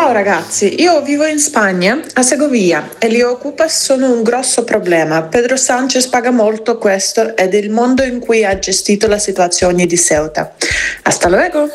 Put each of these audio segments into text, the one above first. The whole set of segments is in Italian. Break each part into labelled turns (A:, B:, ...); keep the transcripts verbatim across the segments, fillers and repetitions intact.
A: Ciao ragazzi, io vivo in Spagna, a Segovia, e gli Ocupas sono un grosso problema. Pedro Sánchez paga molto questo ed è il modo in cui ha gestito la situazione di Ceuta. Hasta luego!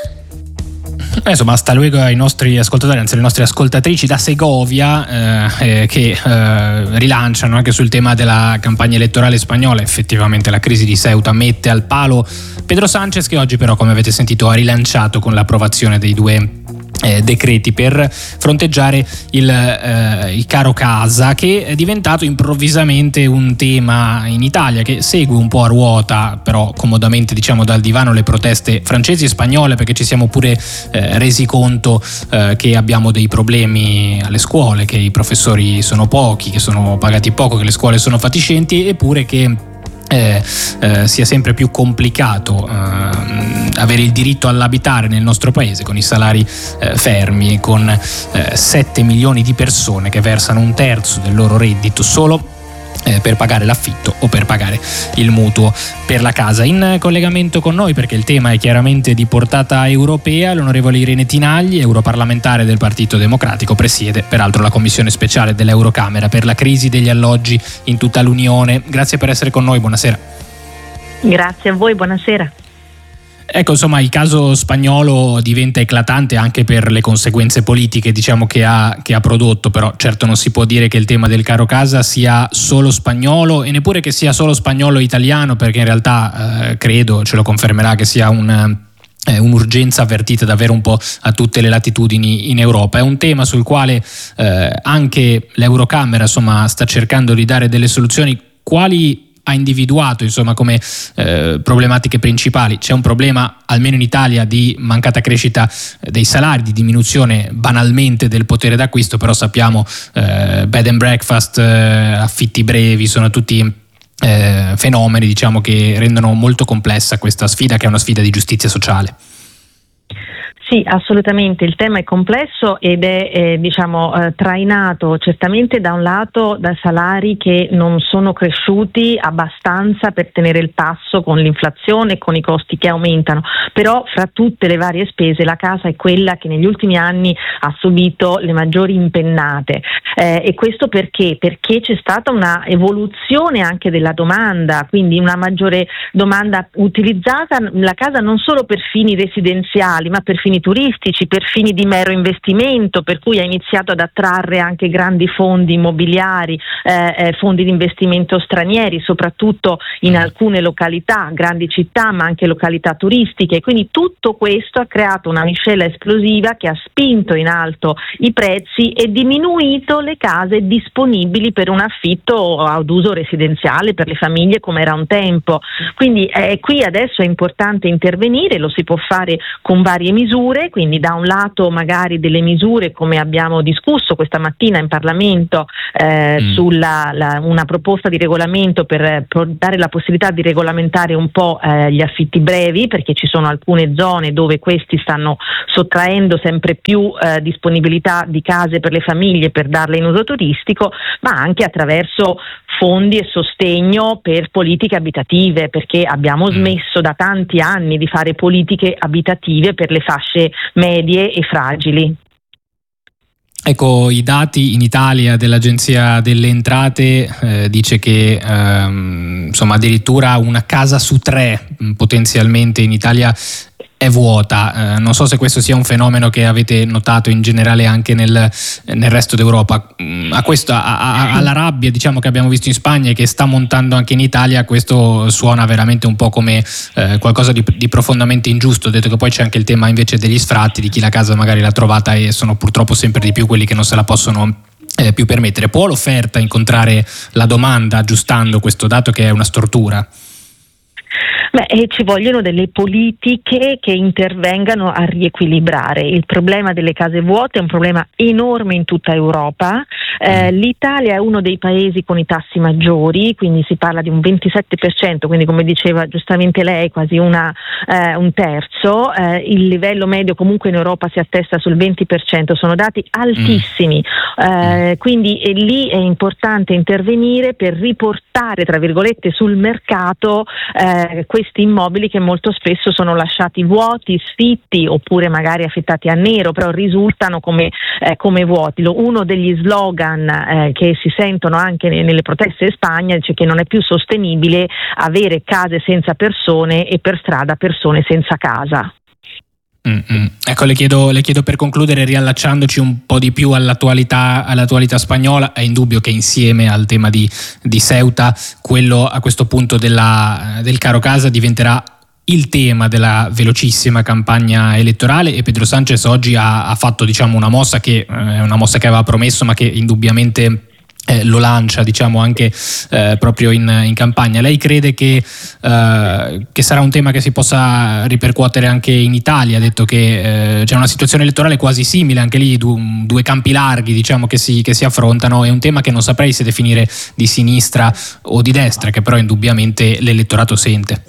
B: Eh, insomma, hasta luego ai nostri ascoltatori, anzi alle nostre ascoltatrici da Segovia eh, eh, che eh, rilanciano anche sul tema della campagna elettorale spagnola. Effettivamente la crisi di Ceuta mette al palo Pedro Sánchez, che oggi però, come avete sentito, ha rilanciato con l'approvazione dei due Eh, decreti per fronteggiare il, eh, il caro casa, che è diventato improvvisamente un tema in Italia, che segue un po' a ruota, però comodamente, diciamo, dal divano le proteste francesi e spagnole, perché ci siamo pure eh, resi conto eh, che abbiamo dei problemi alle scuole, che i professori sono pochi, che sono pagati poco, che le scuole sono fatiscenti, eppure che Eh, eh, sia sempre più complicato eh, avere il diritto all'abitare nel nostro paese, con i salari eh, fermi, con eh, sette milioni di persone che versano un terzo del loro reddito solo eh, per pagare l'affitto o per pagare il mutuo per la casa. In collegamento con noi, perché il tema è chiaramente di portata europea, l'onorevole Irene Tinagli, europarlamentare del Partito Democratico, presiede peraltro la commissione speciale dell'Eurocamera per la crisi degli alloggi in tutta l'Unione. Grazie per essere con noi, buonasera.
C: Grazie a voi, buonasera.
B: Ecco, insomma, il caso spagnolo diventa eclatante anche per le conseguenze politiche, diciamo, che ha, che ha prodotto, però certo non si può dire che il tema del caro casa sia solo spagnolo, e neppure che sia solo spagnolo-italiano, perché in realtà eh, credo, ce lo confermerà, che sia un... Eh, un'urgenza avvertita davvero un po' a tutte le latitudini in Europa. È un tema sul quale eh, anche l'Eurocamera, insomma, sta cercando di dare delle soluzioni. Quali ha individuato, insomma, come eh, problematiche principali? C'è un problema, almeno in Italia, di mancata crescita dei salari, di diminuzione banalmente del potere d'acquisto, però sappiamo eh, bed and breakfast, eh, affitti brevi, sono tutti Eh, fenomeni, diciamo, che rendono molto complessa questa sfida, che è una sfida di giustizia sociale.
C: Sì, assolutamente, il tema è complesso ed è eh, diciamo eh, trainato certamente da un lato da salari che non sono cresciuti abbastanza per tenere il passo con l'inflazione e con i costi che aumentano, però fra tutte le varie spese la casa è quella che negli ultimi anni ha subito le maggiori impennate eh, e questo perché? Perché c'è stata una evoluzione anche della domanda, quindi una maggiore domanda utilizzata la casa non solo per fini residenziali ma per fini turistici, per fini di mero investimento, per cui ha iniziato ad attrarre anche grandi fondi immobiliari, eh, eh, fondi di investimento stranieri, soprattutto in alcune località, grandi città, ma anche località turistiche. Quindi tutto questo ha creato una miscela esplosiva che ha spinto in alto i prezzi e diminuito le case disponibili per un affitto ad uso residenziale per le famiglie come era un tempo. Quindi eh, qui adesso è importante intervenire, lo si può fare con varie misure, quindi da un lato magari delle misure come abbiamo discusso questa mattina in Parlamento eh, mm. sulla la, una proposta di regolamento per, per dare la possibilità di regolamentare un po' eh, gli affitti brevi, perché ci sono alcune zone dove questi stanno sottraendo sempre più eh, disponibilità di case per le famiglie per darle in uso turistico, ma anche attraverso fondi e sostegno per politiche abitative, perché abbiamo smesso da tanti anni di fare politiche abitative per le fasce medie e fragili.
B: Ecco, i dati in Italia dell'Agenzia delle Entrate eh, dice che ehm, insomma addirittura una casa su tre potenzialmente in Italia è vuota. Eh, non so se questo sia un fenomeno che avete notato in generale anche nel, nel resto d'Europa. A questo, a, a, alla rabbia, diciamo, che abbiamo visto in Spagna e che sta montando anche in Italia, questo suona veramente un po' come eh, qualcosa di, di profondamente ingiusto, detto che poi c'è anche il tema invece degli sfratti, di chi la casa magari l'ha trovata, e sono purtroppo sempre di più quelli che non se la possono eh, più permettere. Può l'offerta incontrare la domanda aggiustando questo dato che è una stortura?
C: Beh, e ci vogliono delle politiche che intervengano a riequilibrare. Il problema delle case vuote è un problema enorme in tutta Europa. Eh, L'Italia è uno dei paesi con i tassi maggiori, quindi si parla di un ventisette per cento, quindi come diceva giustamente lei quasi una, eh, un terzo. Eh, il livello medio comunque in Europa si attesta sul venti per cento, sono dati altissimi. Eh, quindi eh, lì è importante intervenire per riportare, tra virgolette, sul mercato eh, questi immobili che molto spesso sono lasciati vuoti, sfitti oppure magari affittati a nero, però risultano come, eh, come vuoti. Uno degli slogan eh, che si sentono anche nelle proteste in Spagna dice che non è più sostenibile avere case senza persone e per strada persone senza casa.
B: Mm-hmm. Ecco, le chiedo, le chiedo per concludere, riallacciandoci un po' di più all'attualità, all'attualità spagnola, è indubbio che insieme al tema di, di Ceuta, quello a questo punto della, del caro casa diventerà il tema della velocissima campagna elettorale, e Pedro Sánchez oggi ha, ha fatto, diciamo, una mossa che è una mossa che aveva promesso, ma che indubbiamente Eh, lo lancia, diciamo, anche eh, proprio in, in campagna. Lei crede che, eh, che sarà un tema che si possa ripercuotere anche in Italia? Ha detto che eh, c'è una situazione elettorale quasi simile, anche lì du, due campi larghi, diciamo, che si, che si affrontano. È un tema che non saprei se definire di sinistra o di destra, che però indubbiamente l'elettorato sente.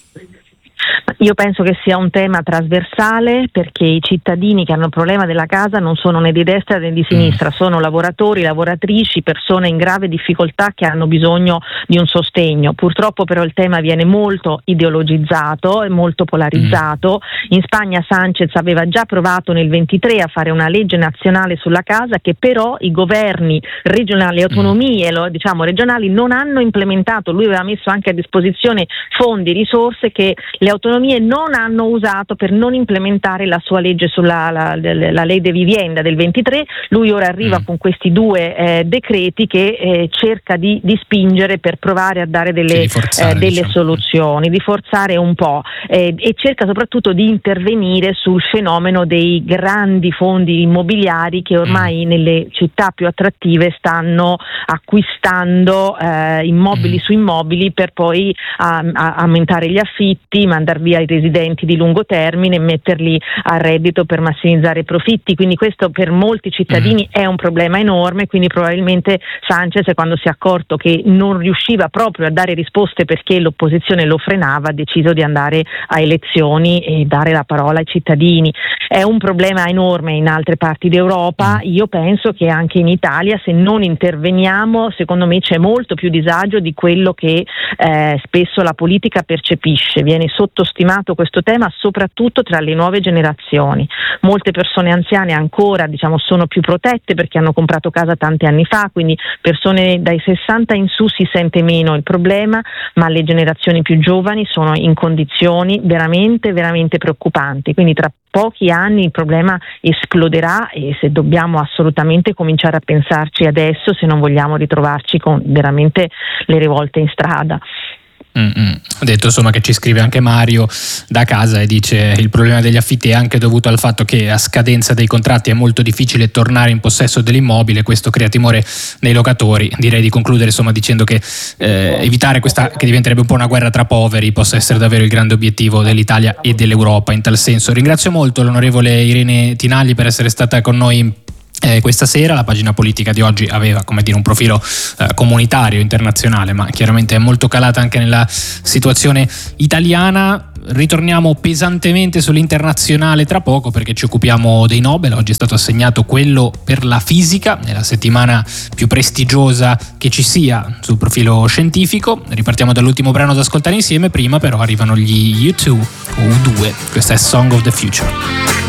C: Io penso che sia un tema trasversale, perché i cittadini che hanno il problema della casa non sono né di destra né di sinistra, sono lavoratori, lavoratrici, persone in grave difficoltà che hanno bisogno di un sostegno. Purtroppo però il tema viene molto ideologizzato e molto polarizzato. In Spagna Sánchez aveva già provato nel ventitré a fare una legge nazionale sulla casa, che però i governi regionali, autonomie, lo, diciamo regionali, non hanno implementato. Lui aveva messo anche a disposizione fondi, risorse che le autonomie non hanno usato per non implementare la sua legge sulla la, la, la Ley de Vivienda del ventitré. Lui ora arriva mm. con questi due eh, decreti che eh, cerca di, di spingere per provare a dare delle, sì, forzare, eh, delle diciamo. soluzioni, di forzare un po' eh, e cerca soprattutto di intervenire sul fenomeno dei grandi fondi immobiliari che ormai mm. nelle città più attrattive stanno acquistando eh, immobili mm. su immobili per poi a, a aumentare gli affitti, mandar via i residenti di lungo termine e metterli a reddito per massimizzare i profitti. Quindi questo per molti cittadini mm. è un problema enorme, quindi probabilmente Sánchez, quando si è accorto che non riusciva proprio a dare risposte perché l'opposizione lo frenava, ha deciso di andare a elezioni e dare la parola ai cittadini. È un problema enorme in altre parti d'Europa. Io penso che anche in Italia, se non interveniamo, secondo me c'è molto più disagio di quello che eh, spesso la politica percepisce. Viene sottostimato questo tema soprattutto tra le nuove generazioni. Molte persone anziane ancora, diciamo, sono più protette perché hanno comprato casa tanti anni fa, quindi persone dai sessanta in su si sente meno il problema, ma le generazioni più giovani sono in condizioni veramente veramente preoccupanti. Quindi tra pochi anni il problema esploderà, e se dobbiamo assolutamente cominciare a pensarci adesso, se non vogliamo ritrovarci con veramente le rivolte in strada.
B: Mm-hmm. Ho detto, insomma, che ci scrive anche Mario da casa e dice: il problema degli affitti è anche dovuto al fatto che a scadenza dei contratti è molto difficile tornare in possesso dell'immobile, questo crea timore nei locatori. Direi di concludere, insomma, dicendo che eh, evitare questa, che diventerebbe un po' una guerra tra poveri, possa essere davvero il grande obiettivo dell'Italia e dell'Europa in tal senso. Ringrazio molto l'onorevole Irene Tinagli per essere stata con noi Eh, questa sera. La pagina politica di oggi aveva, come dire, un profilo eh, comunitario, internazionale, ma chiaramente è molto calata anche nella situazione italiana. Ritorniamo pesantemente sull'internazionale tra poco, perché ci occupiamo dei Nobel. Oggi è stato assegnato quello per la fisica, nella settimana più prestigiosa che ci sia sul profilo scientifico. Ripartiamo dall'ultimo brano da ascoltare insieme, prima però arrivano gli U due, U due. Questa è Song of the Future.